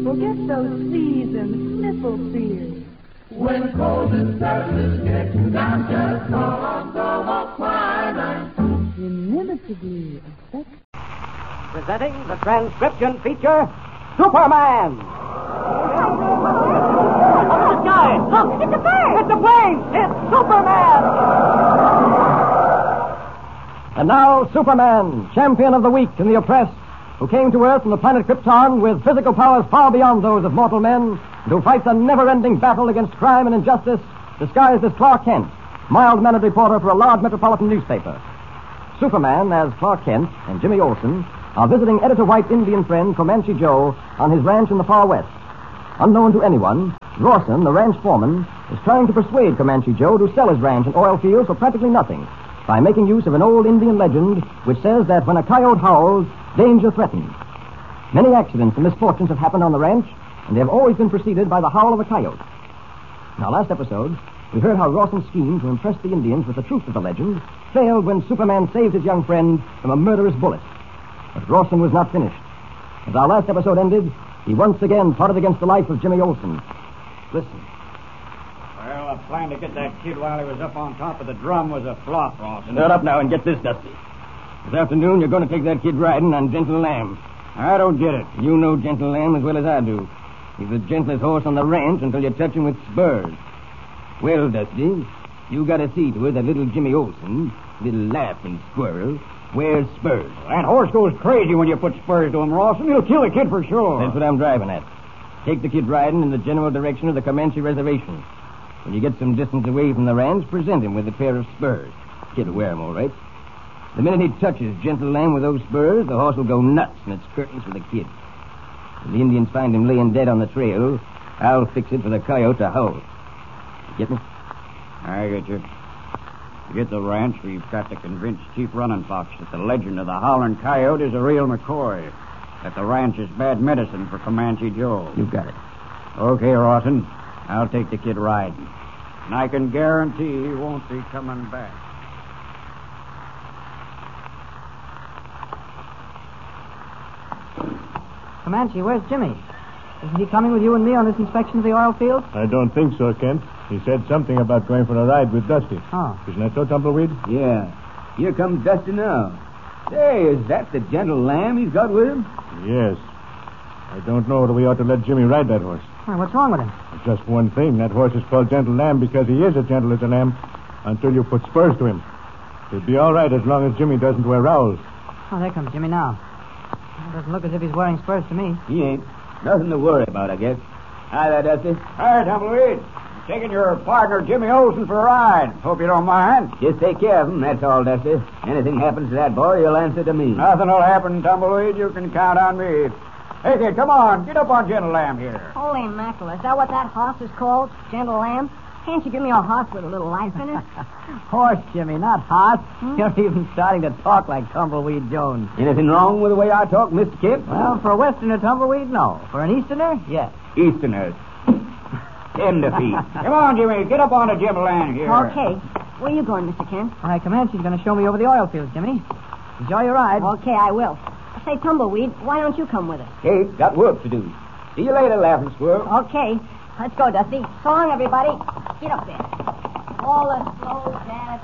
Forget those C's and sniffle fears. When cold and sadness get you down, just go Quinine. Inimitably effective. Presenting the transcription feature, Superman! Up in the sky! Look! It's a bird! It's a plane! It's Superman! And now, Superman, champion of the weak and the oppressed, who came to Earth from the planet Krypton with physical powers far beyond those of mortal men, and who fights a never-ending battle against crime and injustice, disguised as Clark Kent, mild-mannered reporter for a large metropolitan newspaper. Superman, as Clark Kent, and Jimmy Olsen are visiting Editor White's Indian friend Comanche Joe on his ranch in the far west. Unknown to anyone, Rawson, the ranch foreman, is trying to persuade Comanche Joe to sell his ranch and oil fields for practically nothing by making use of an old Indian legend which says that when a coyote howls, danger threatens. Many accidents and misfortunes have happened on the ranch, and they have always been preceded by the howl of a coyote. In our last episode, we heard how Rawson's scheme to impress the Indians with the truth of the legend failed when Superman saved his young friend from a murderous bullet. But Rawson was not finished. As our last episode ended, he once again plotted against the life of Jimmy Olsen. Listen. Well, the plan to get that kid while he was up on top of the drum was a flop, Rawson. Shut up now and get this, Dusty. This afternoon, you're going to take that kid riding on Gentle Lamb. I don't get it. You know Gentle Lamb as well as I do. He's the gentlest horse on the ranch until you touch him with spurs. Well, Dusty, you got to see to it that little Jimmy Olsen, little laughing squirrel, wears spurs. That horse goes crazy when you put spurs to him, Rawson. He'll kill a kid for sure. That's what I'm driving at. Take the kid riding in the general direction of the Comanche Reservation. When you get some distance away from the ranch, present him with a pair of spurs. Kid will wear them all right. The minute he touches Gentle Lamb with those spurs, the horse will go nuts in its curtains for the kid. When the Indians find him laying dead on the trail, I'll fix it for the coyote to howl. Get me? I get you. To get the ranch, we've got to convince Chief Running Fox that the legend of the howling coyote is a real McCoy. That the ranch is bad medicine for Comanche Joe. You got it. Okay, Rawson. I'll take the kid riding. And I can guarantee he won't be coming back. Comanche, where's Jimmy? Isn't he coming with you and me on this inspection of the oil field? I don't think so, Kent. He said something about going for a ride with Dusty. Oh. Isn't that so, Tumbleweed? Yeah. Here comes Dusty now. Say, is that the Gentle Lamb he's got with him? Yes. I don't know whether we ought to let Jimmy ride that horse. Why, what's wrong with him? Just one thing. That horse is called Gentle Lamb because he is as gentle as a lamb until you put spurs to him. He'll be all right as long as Jimmy doesn't wear rowels. Oh, there comes Jimmy now. It doesn't look as if he's wearing spurs to me. He ain't. Nothing to worry about, I guess. Hi there, Dusty. Hi, Tumbleweed. Taking your partner, Jimmy Olsen, for a ride. Hope you don't mind. Just take care of him, that's all, Dusty. Anything happens to that boy, you'll answer to me. Nothing'll happen, Tumbleweed. You can count on me. Hey, kid, come on. Get up on Gentle Lamb here. Holy mackerel, is that what that horse is called? Gentle Lamb? Can't you give me a horse with a little life in it? Horse, Jimmy, not horse. You're even starting to talk like Tumbleweed Jones. Anything wrong with the way I talk, Mr. Kip? Well, for a Westerner, Tumbleweed, no. For an Easterner, yes. Easterners. Tenderfeet. Come on, Jimmy. Get up on the Gentle Lamb here. Okay. Where are you going, Mr. Kent? All right, Comanche's going to show me over the oil fields, Jimmy. Enjoy your ride. Okay, I will. Say, Tumbleweed, why don't you come with us? Kate, got work to do. See you later, Laughing Squirrel. Okay. Let's go, Dusty. So long, everybody. Get up there. All the slow dad.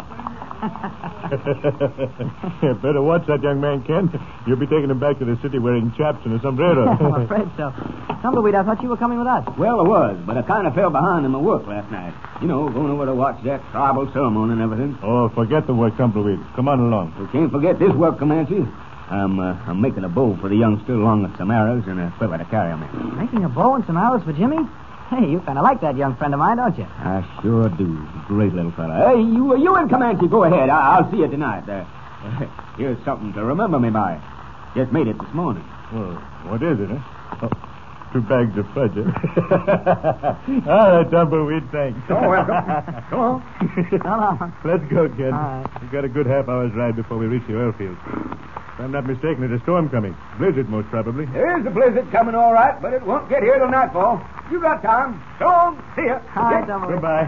Better watch that young man, Kent. You'll be taking him back to the city wearing chaps and a sombrero. I'm afraid so. Tumbleweed, I thought you were coming with us. Well, I was, but I kind of fell behind in my work last night. You know, going over to watch that tribal ceremony and everything. Oh, forget the work, Tumbleweed. Come on along. You can't forget this work, Comanche. I'm making a bow for the youngster along with some arrows and a quiver to carry 'em in. Making a bow and some arrows for Jimmy? Hey, you kind of like that young friend of mine, don't you? I sure do. Great little fella. Hey, you and Comanche, go ahead. I'll see you tonight. Here's something to remember me by. Just made it this morning. Well, what is it, huh? Oh, 2 bags of fudge, eh? All right, Tumbleweed, thanks. Oh, welcome. Come on. Come on. Let's go, kid. All right. We've got a good half-hour's ride before we reach the oil field. If I'm not mistaken, there's a storm coming. Blizzard, most probably. There's a blizzard coming all right, but it won't get here till nightfall. You got time. So long. See ya. Hi, Tumbleweed. Goodbye.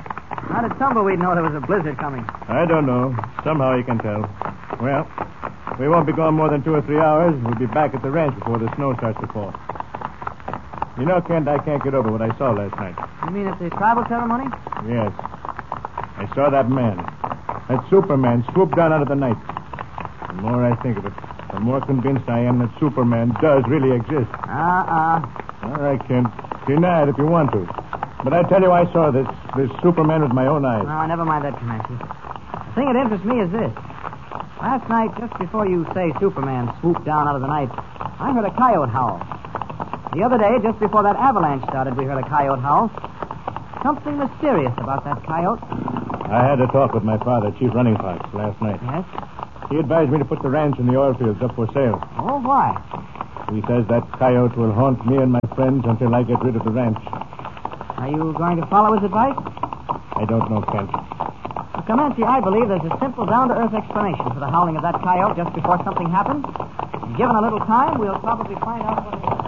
How did Tumbleweed know there was a blizzard coming? I don't know. Somehow he can tell. Well, We won't be gone more than 2 or 3 hours. We'll be back at the ranch before the snow starts to fall. You know, Kent, I can't get over what I saw last night. You mean at the tribal ceremony? Yes. I saw that man. That Superman swoop down out of the night. The more I think of it, the more convinced I am that Superman does really exist. All right, Kent. Deny it if you want to. But I tell you, I saw this Superman with my own eyes. No, never mind that, Comanche. The thing that interests me is this. Last night, just before you say Superman swooped down out of the night, I heard a coyote howl. The other day, just before that avalanche started, we heard a coyote howl. Something mysterious about that coyote. I had a talk with my father, Chief Running Fox, last night. Yes? He advised me to put the ranch and the oil fields up for sale. Oh, why? He says that coyote will haunt me and my friends until I get rid of the ranch. Are you going to follow his advice? I don't know, Kent. Well, Comanche, I believe there's a simple, down-to-earth explanation for the howling of that coyote just before something happens. And given a little time, we'll probably find out what it is.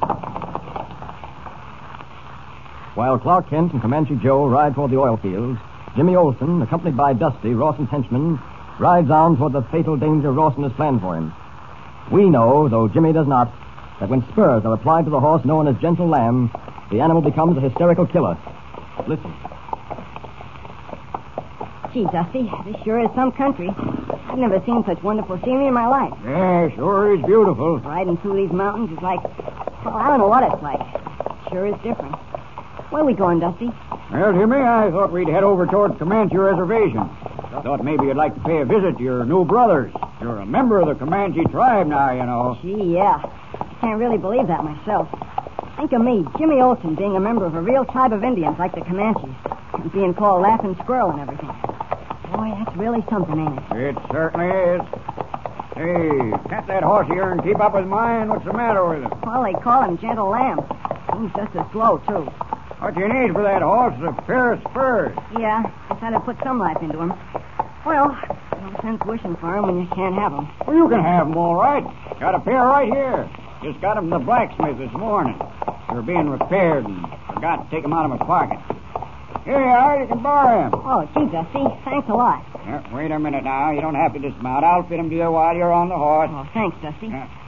While Clark Kent and Comanche Joe ride toward the oil fields, Jimmy Olsen, accompanied by Dusty, Rawson's henchman, rides on toward the fatal danger Rawson has planned for him. We know, though Jimmy does not, that when spurs are applied to the horse known as Gentle Lamb, the animal becomes a hysterical killer. Listen. Gee, Dusty, this sure is some country. I've never seen such wonderful scenery in my life. Yeah, sure is beautiful. Riding through these mountains is like, well, I don't know what it's like. Sure is different. Where are we going, Dusty? Well, Jimmy, I thought we'd head over toward Comanche Reservation. Thought maybe you'd like to pay a visit to your new brothers. You're a member of the Comanche tribe now, you know. Gee, yeah. I can't really believe that myself. Think of me, Jimmy Olsen, being a member of a real tribe of Indians like the Comanches, and being called Laughing Squirrel and everything. Boy, that's really something, ain't it? It certainly is. Hey, can't that horse of yours keep up with mine? What's the matter with him? Well, they call him Gentle Lamb. He's just as slow, too. What you need for that horse is a pair of spurs. Yeah, decided to put some life into him. Well, no sense wishing for him when you can't have them. Well, you can have them, all right. Got a pair right here. Just got them from the blacksmith this morning. They were being repaired and forgot to take them out of my pocket. Here you are. You can borrow them. Oh, gee, Dusty, thanks a lot. Wait a minute now. You don't have to dismount. I'll fit them to you while you're on the horse. Oh, thanks, Dusty.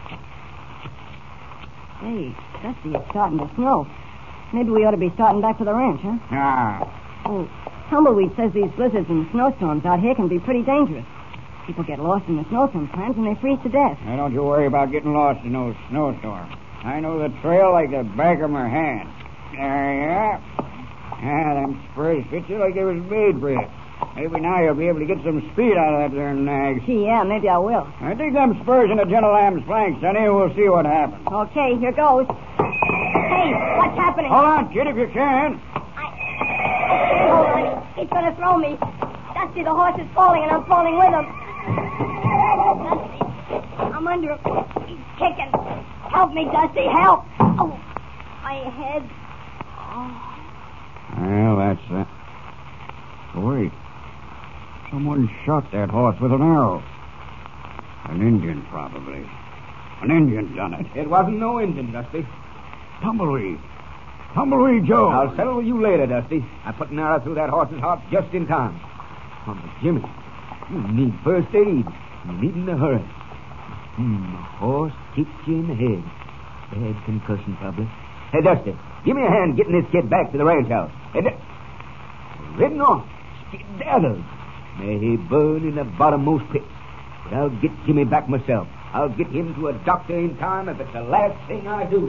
Hey, Dusty, it's starting to snow. Maybe we ought to be starting back to the ranch, huh? Oh, Tumbleweed says these blizzards and snowstorms out here can be pretty dangerous. People get lost in the snow sometimes and they freeze to death. Now, don't you worry about getting lost in those snowstorms. I know the trail like the back of my hand. There you are. Them spurs fit you like they was made for you. Maybe now you'll be able to get some speed out of that there nag. Gee, yeah, maybe I will. I dig them spurs into Gentle Lamb's flanks, Sonny, and we'll see what happens. Okay, here goes. Hey, what's happening? Hold on, kid, if you can. Hold on. He's going to throw me. Dusty, the horse is falling, and I'm falling with him. Dusty, I'm under him. He's kicking. Help me, Dusty, help. Oh, my head. Oh. Well, that's that. Wait. Someone shot that horse with an arrow. An Indian, probably. An Indian done it. It wasn't no Indian, Dusty. Tumbleweed. Tumbleweed Joe. I'll settle with you later, Dusty. I put an arrow through that horse's heart just in time. Oh, but Jimmy, you need first aid. You need in a hurry. The horse kicked you in the head. Bad concussion, probably. Hey, Dusty, give me a hand getting this kid back to the ranch house. Hey, ridden off. Skedaddled. May he burn in the bottommost pit. But I'll get Jimmy back myself. I'll get him to a doctor in time if it's the last thing I do.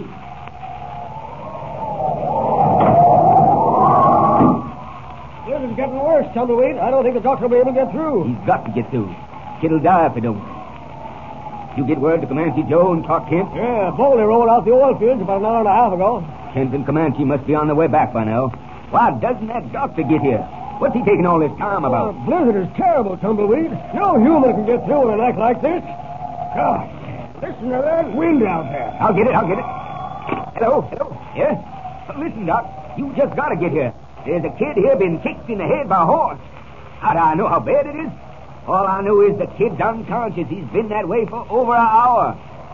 This is getting worse, Tumbleweed. I don't think the doctor will be able to get through. He's got to get through. Kid'll die if he don't. You get word to Comanche Joe and Clark Kent? Yeah, Boley rolled out the oil fields about an hour and a half ago. Kent and Comanche must be on their way back by now. Why doesn't that doctor get here? What's he taking all this time about? The blizzard is terrible, Tumbleweed. No human can get through in a night like this. God, listen to that wind out there. I'll get it. Hello. Yeah? Listen, Doc, you just got to get here. There's a kid here been kicked in the head by a horse. How do I know how bad it is? All I know is the kid's unconscious. He's been that way for over an hour.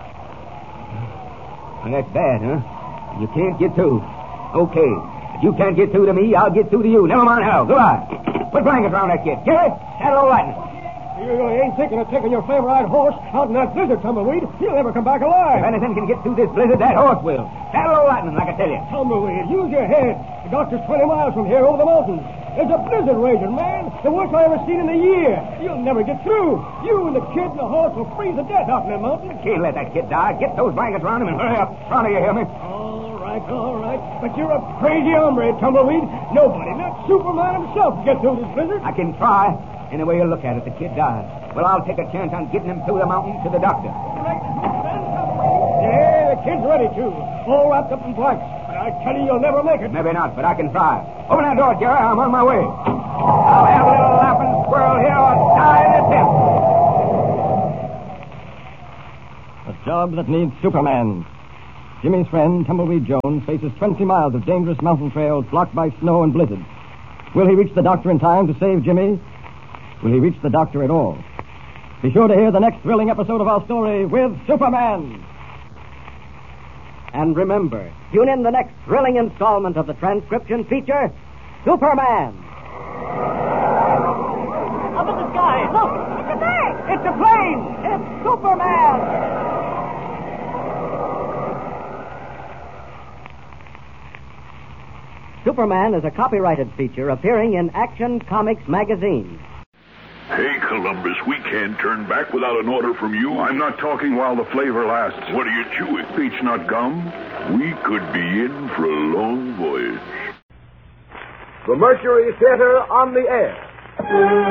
Well, that's bad, huh? You can't get through. Okay. If you can't get through to me, I'll get through to you. Never mind how. Goodbye. Put blankets around that kid. Get it? Saddle lightning. You ain't thinking of taking your favorite horse out in that blizzard, Tumbleweed. He'll never come back If alive. anything can get through this blizzard, that horse will. Saddle lightning, like I tell you. Tumbleweed, use your head. The doctor's 20 miles from here over the mountains. There's a blizzard raging, man. The worst I ever seen in a year. You'll never get through. You and the kid and the horse will freeze to death out in the mountains. Can't let that kid die. Get those blankets around him and hurry up. Front of you, hear me? All right. But you're a crazy hombre, Tumbleweed. Nobody, not Superman himself, can get through this blizzard. I can try. Any way you look at it, the kid dies. Well, I'll take a chance on getting him through the mountain to the doctor. Yeah, the kid's ready to. All wrapped up in blankets. But I tell you, you'll never make it. Maybe not, but I can try. Open that door, Jerry. I'm on my way. I'll have a little laughing squirrel here or die in a tent. A job that needs Superman. Jimmy's friend, Tumbleweed Jones, faces 20 miles of dangerous mountain trails blocked by snow and blizzard. Will he reach the doctor in time to save Jimmy? Will he reach the doctor at all? Be sure to hear the next thrilling episode of our story with Superman. And remember, tune in the next thrilling installment of the transcription feature, Superman. Up in the sky, look! It's a bird! It's a plane! It's Superman! Superman is a copyrighted feature appearing in Action Comics magazine. Hey, Columbus, we can't turn back without an order from you. I'm not talking while the flavor lasts. What are you chewing? Peach nut gum? We could be in for a long voyage. The Mercury Theater on the air.